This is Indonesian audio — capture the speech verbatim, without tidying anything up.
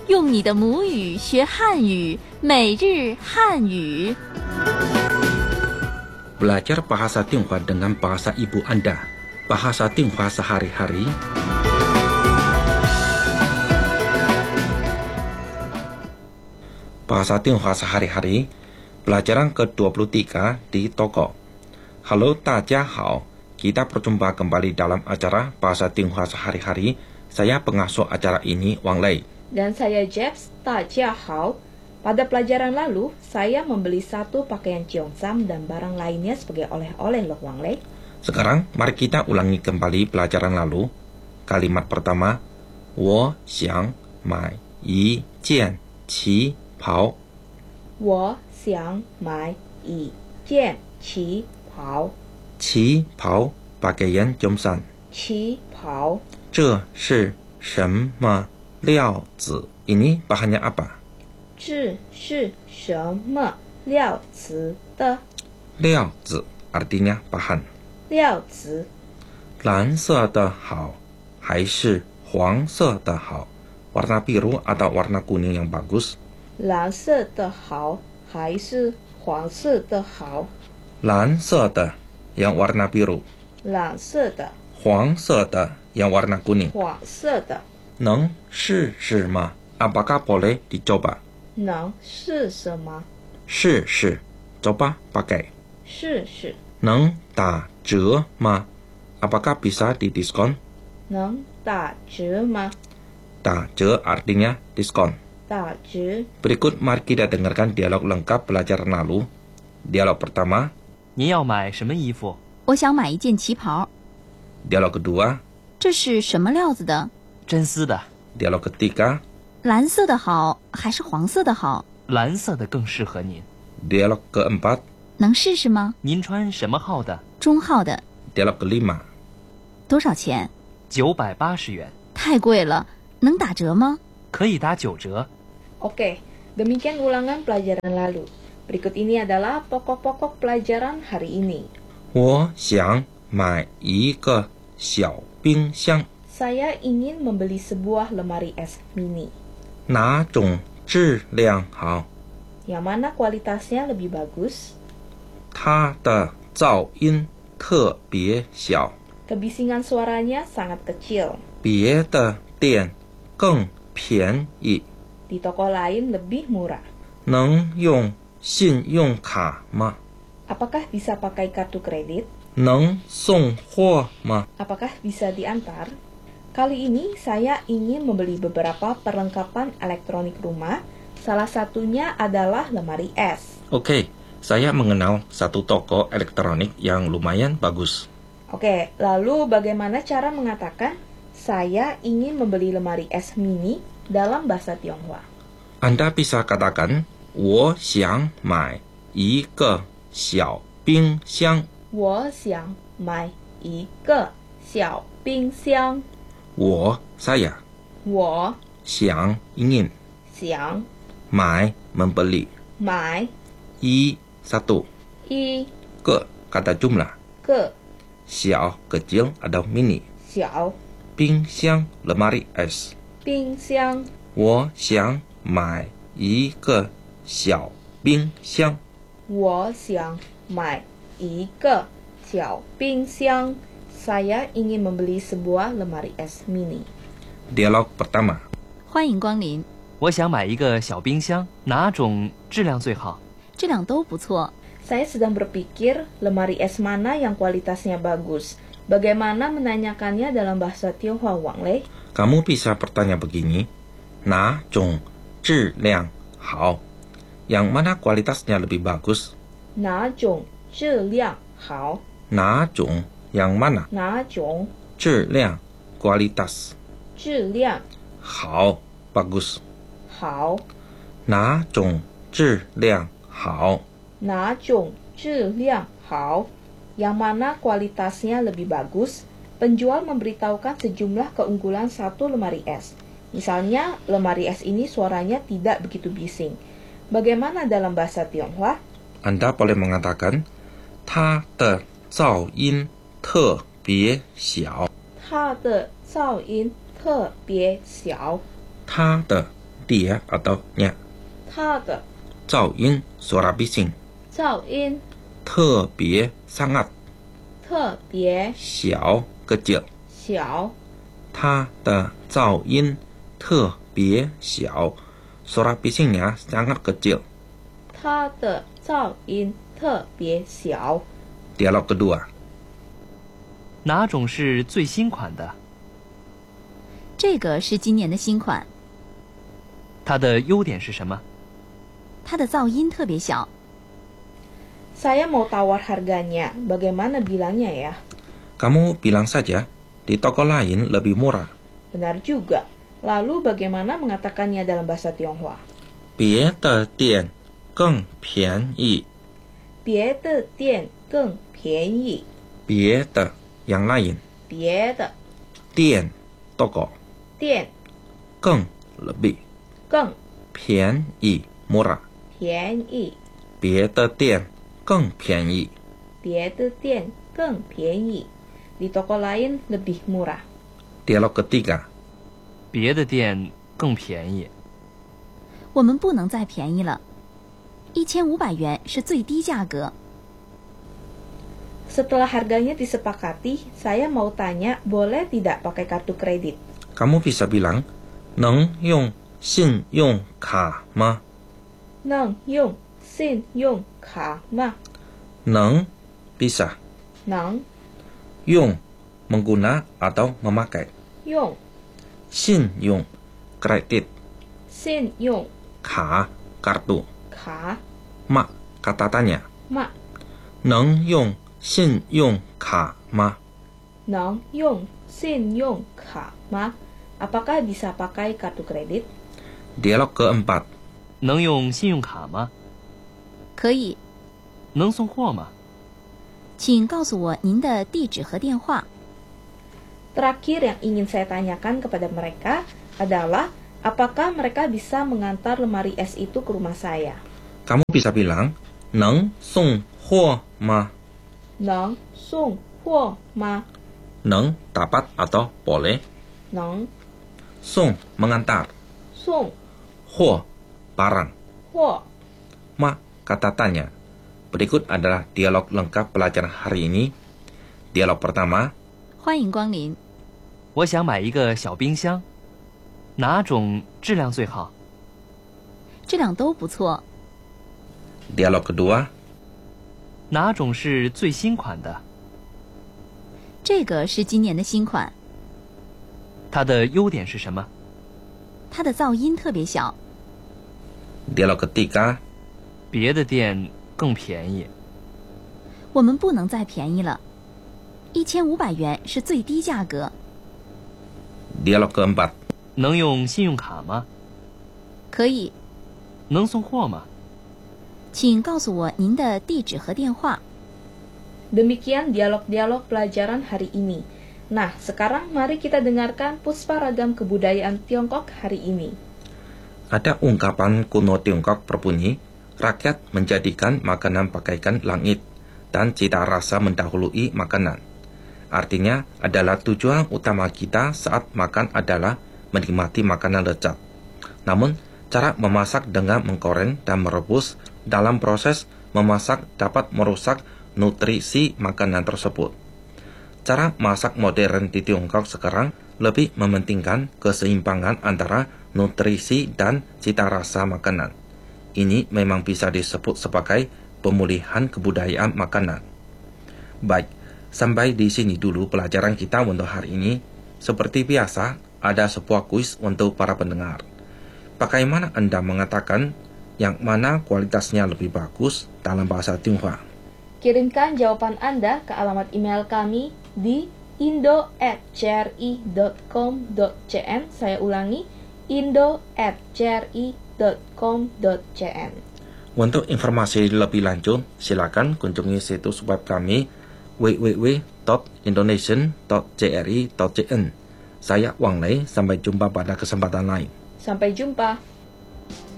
用你的母语学汉语，每日汉语。 Belajar bahasa Tionghoa dengan bahasa ibu Anda. Bahasa Tionghoa sehari-hari. Bahasa Tionghoa sehari-hari, pelajaran ke dua puluh tiga di toko. Halo, 大家好. Kita berjumpa kembali dalam acara Bahasa Tionghoa sehari-hari. Saya pengasuh acara ini, Wang Lei. Dan saya Jeps, 大家好. Pada pelajaran lalu, saya membeli satu pakaian Cheongsam dan barang lainnya sebagai oleh-oleh loh Wang Lei. Sekarang, mari kita ulangi kembali pelajaran lalu. Kalimat pertama, 我想买一件旗袍. 我想买一件旗袍. 旗袍 pakaian Cheongsam. 旗袍. 这是什么料子? Ini bahannya apa? 这是什么料子的? 料子 artinya bahan. 料子. 蓝色的好还是黄色的好? Warna biru atau warna kuning yang bagus? 蓝色的好还是黄色的好? 蓝色的 yang warna biru. 蓝色的. 黄色的 yang warna kuning. 黄色的. 能试试吗? Apakah boleh dicoba? 能试试吗? 试试 coba pakai. 试试. 能打折吗? Apakah bisa didiskon? 能打折吗? 打折 artinya diskon. 打折. Berikut mari kita dengarkan dialog lengkap pelajaran lalu. Dialog pertama. 您要买什么衣服? 我想买一件旗袍。 Dialog kedua. 这是什么料子的？ 真丝的。 Dialog ketiga. 蓝色的好还是黄色的好？ 蓝色的更适合您。 Dialog keempat. 能试试吗？ 您穿什么号的？ 中号的。 Dialog kelima. 多少钱？ 九百八十元。 太贵了，能打折吗？ 可以打九折。 Oke, demikian ulangan pelajaran lalu. Berikut ini adalah pokok-pokok pelajaran hari ini. 我想买一个小冰箱. Saya ingin membeli sebuah lemari es mini. 哪种质量好? Yang mana kualitasnya lebih bagus? 它的噪音特别小. Kebisingan suaranya sangat kecil. 别的店更便宜. Di toko lain lebih murah. 能用信用卡吗? Apakah bisa pakai kartu kredit? 能送货吗? Apakah bisa diantar? Kali ini saya ingin membeli beberapa perlengkapan elektronik rumah. Salah satunya adalah lemari es. Oke, saya mengenal satu toko elektronik yang lumayan bagus. Oke, lalu bagaimana cara mengatakan saya ingin membeli lemari es mini dalam bahasa Tionghoa? Anda bisa katakan 我想买一个小冰箱. 我想买一个小冰箱. 我 saya. 我想 ingin. 想买 membeli. 买 i satu. 一 ke kata jumlah. 个 xiao kecil atau mini. 小冰箱 lemari es. 冰箱. 我想买一个小冰箱. 我想买一个小冰箱. Saya ingin membeli sebuah lemari es mini. Dialog pertama. 欢迎光临。 我想买一个小冰箱，哪种质量最好？ 质量都不错。 Saya sedang berpikir lemari es mana yang kualitasnya bagus. Bagaimana menanyakannya dalam bahasa Tionghoa, Wang Lei? Kamu bisa bertanya begini. 哪种质量好? Yang mana kualitasnya lebih bagus? 哪种质量好? 哪种 yang mana? 哪种质量 kualitas. 质量好 bagus. 好? 哪种质量好? 哪种质量好? Yang mana kualitasnya lebih bagus? Penjual memberitahukan sejumlah keunggulan satu lemari es. Misalnya, lemari es ini suaranya tidak begitu bising. Bagaimana dalam bahasa Tionghoa? Anda boleh mengatakan 它的噪音特别小. 它的噪音特别小. 它的 dia atau nya. 它的 Zao yin suara bising. 噪音特别 sangat. 特别 Xiao kecil. 小， 它的噪音特别小. Suara bisingnya sangat kecil. 它的噪音特别小。 Dialog kedua. 哪种是最新款的？ 这个是今年的新款， 它的优点是什么？ 它的噪音特别小。 Saya mau tawar harganya, bagaimana bilangnya ya? Kamu bilang saja, di toko lain lebih murah. Benar juga. Lalu bagaimana mengatakannya dalam bahasa Tionghoa? 别的店更便宜. 别的店更便宜。 别的 yang lain. 别的店 toko. 店更 lebih. 更便宜 murah. 便宜。 别的店更便宜。 别的店更便宜。Di toko lain lebih murah. Dialog ketiga. 别的店更便宜。 我们不能再便宜了，一千五百元是最低价格。 Setelah harganya disepakati, saya mau tanya, boleh tidak pakai kartu kredit? Kamu bisa bilang, 能用信用卡吗? 能用信用卡吗? 能 bisa. 能 Yung mengguna atau memakai. 用 Sin yung kredit. 信用 Ka kartu. 卡 Ma kata tanya. 吗？ Neng yung sin yung ka ma. 能用信用卡吗？ Apakah bisa pakai kartu kredit? Dialog keempat. 能用信用卡吗？ 可以， 能送货吗？ 请告诉我您的地址和电话。 Terakhir yang ingin saya tanyakan kepada mereka adalah apakah mereka bisa mengantar lemari es itu ke rumah saya? Kamu bisa bilang, neng song huo ma. 能送货吗？ Neng dapat atau boleh. 能 Song mengantar. 送 Huo barang. 货 Ma kata tanya. Berikut adalah dialog lengkap pelajaran hari ini. Dialog pertama. 欢迎光临。 我想买一个小冰箱，哪种质量最好？ 质量都不错。 Dialog kedua. 哪种是最新款的？ 这个是今年的新款， 它的优点是什么？ 它的噪音特别小。 Dialog ketiga. 别的店更便宜。 我们不能再便宜了，一千五百元是最低价格。 Dialog keempat. 能用信用卡吗？ 可以， 能送货吗？ 请告诉我您的地址和电话。 Demikian dialog-dialog pelajaran hari ini. Nah, sekarang mari kita dengarkan pusparagam kebudayaan Tiongkok hari ini. Ada ungkapan kuno Tiongkok berbunyi, rakyat menjadikan makanan bagaikan langit, dan cita rasa mendahului makanan. Artinya adalah tujuan utama kita saat makan adalah menikmati makanan lezat. Namun, cara memasak dengan menggoreng dan merebus dalam proses memasak dapat merusak nutrisi makanan tersebut. Cara masak modern di Tiongkok sekarang lebih mementingkan keseimbangan antara nutrisi dan cita rasa makanan. Ini memang bisa disebut sebagai pemulihan kebudayaan makanan. Baik, sampai di sini dulu pelajaran kita untuk hari ini. Seperti biasa, ada sebuah kuis untuk para pendengar. Bagaimana Anda mengatakan yang mana kualitasnya lebih bagus dalam bahasa Tionghoa? Kirimkan jawaban Anda ke alamat email kami di indo at c r i dot com dot c n. Saya ulangi, indo at c r i dot com dot c n. Untuk informasi lebih lanjut, silakan kunjungi situs web kami w w w dot indonesian dot c r i dot c n. Saya Wang Lei, sampai jumpa pada kesempatan lain. Sampai jumpa.